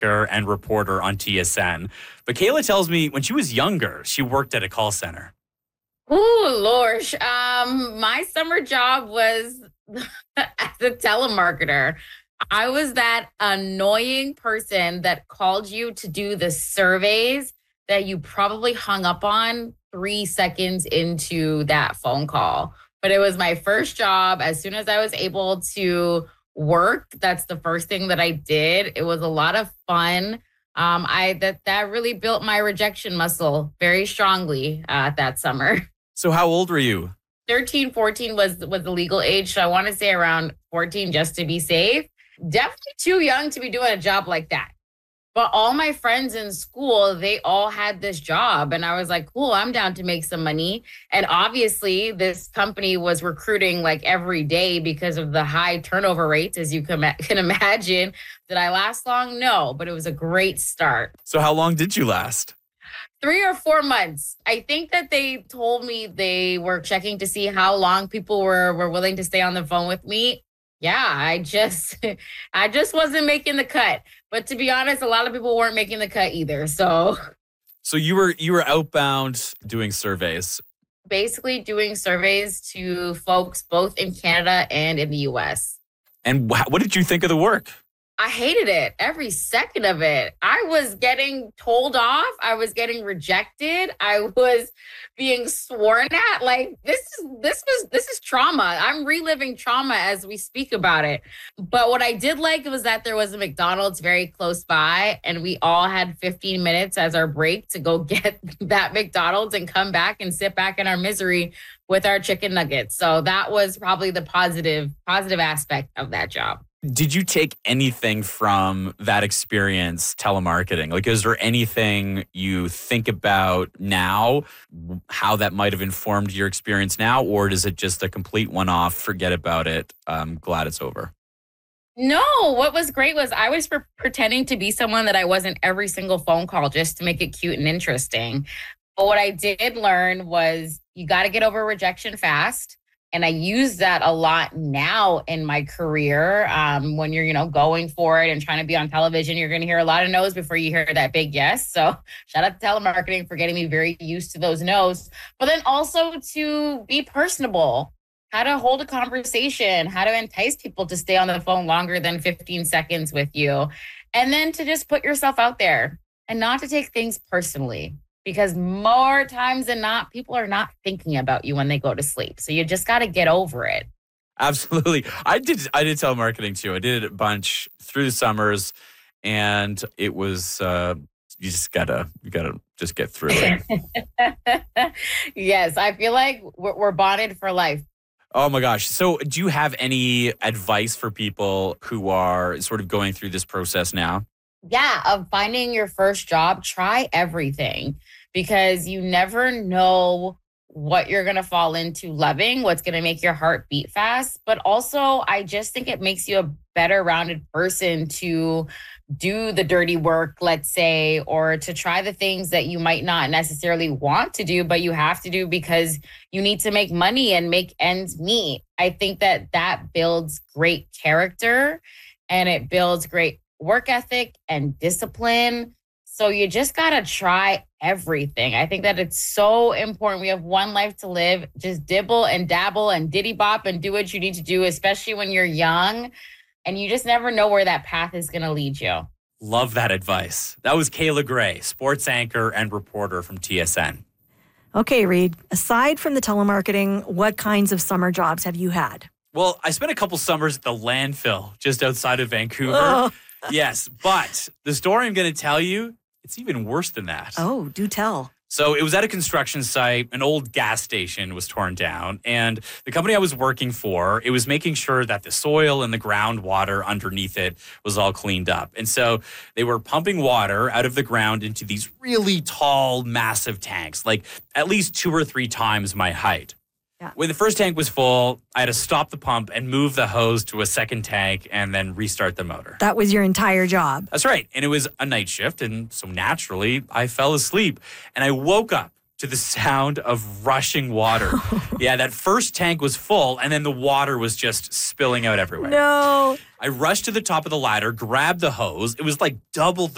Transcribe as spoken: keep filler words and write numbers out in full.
anchor and reporter on T S N. But Kayla tells me when she was younger, she worked at a call center. Ooh, Lorsh. Um, my summer job was as a telemarketer. I was that annoying person that called you to do the surveys that you probably hung up on three seconds into that phone call. But it was my first job. As soon as I was able to work, that's the first thing that I did. It was a lot of fun. Um, I that that really built my rejection muscle very strongly uh, that summer. So how old were you? thirteen, fourteen was, was the legal age. So I want to say around fourteen just to be safe. Definitely too young to be doing a job like that. But all my friends in school, they all had this job. And I was like, cool, I'm down to make some money. And obviously, this company was recruiting like every day because of the high turnover rates, as you can, can imagine. Did I last long? No, but it was a great start. So how long did you last? Three or four months. I think that they told me they were checking to see how long people were, were willing to stay on the phone with me. Yeah, I just, I just wasn't making the cut. But to be honest, a lot of people weren't making the cut either. So, so you were you were outbound doing surveys, basically doing surveys to folks both in Canada and in the U S. And wh- what did you think of the work? I hated it, every second of it. I was getting told off. I was getting rejected. I was being sworn at. Like this is this was this is trauma. I'm reliving trauma as we speak about it. But what I did like was that there was a McDonald's very close by, and we all had fifteen minutes as our break to go get that McDonald's and come back and sit back in our misery with our chicken nuggets. So that was probably the positive positive aspect of that job. Did you take anything from that experience, telemarketing? Like, is there anything you think about now, how that might have informed your experience now, or is it just a complete one-off, forget about it, I'm glad it's over? No, what was great was I was pre- pretending to be someone that I wasn't every single phone call just to make it cute and interesting. But what I did learn was you got to get over rejection fast. And I use that a lot now in my career. Um, when you're, you know, going for it and trying to be on television, you're going to hear a lot of no's before you hear that big yes. So shout out to telemarketing for getting me very used to those no's. But then also to be personable, how to hold a conversation, how to entice people to stay on the phone longer than fifteen seconds with you. And then to just put yourself out there and not to take things personally. Because more times than not, people are not thinking about you when they go to sleep. So you just got to get over it. Absolutely. I did I did telemarketing too. I did it a bunch through the summers, and it was uh, you just gotta you gotta just get through it. Yes, I feel like we're, we're bonded for life. Oh my gosh. So do you have any advice for people who are sort of going through this process now? Yeah, of finding your first job, try everything because you never know what you're going to fall into loving, what's going to make your heart beat fast. But also, I just think it makes you a better rounded person to do the dirty work, let's say, or to try the things that you might not necessarily want to do, but you have to do because you need to make money and make ends meet. I think that that builds great character and it builds great work ethic and discipline. So you just got to try everything. I think that it's so important. We have one life to live. Just dibble and dabble and diddy bop and do what you need to do, especially when you're young. And you just never know where that path is going to lead you. Love that advice. That was Kayla Gray, sports anchor and reporter from T S N. Okay, Reed, aside from the telemarketing, what kinds of summer jobs have you had? Well, I spent a couple summers at the landfill just outside of Vancouver. Oh. Yes, but the story I'm going to tell you, it's even worse than that. Oh, do tell. So it was at a construction site. An old gas station was torn down. And the company I was working for, it was making sure that the soil and the groundwater underneath it was all cleaned up. And so they were pumping water out of the ground into these really tall, massive tanks, like at least two or three times my height. Yeah. When the first tank was full, I had to stop the pump and move the hose to a second tank and then restart the motor. That was your entire job. That's right. And it was a night shift. And so naturally, I fell asleep. And I woke up to the sound of rushing water. Yeah, that first tank was full and then the water was just spilling out everywhere. No. I rushed to the top of the ladder, grabbed the hose. It was like double the